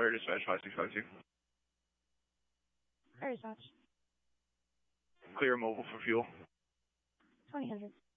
Clear dispatch 5652. Clear dispatch. Clear mobile for fuel. 2000.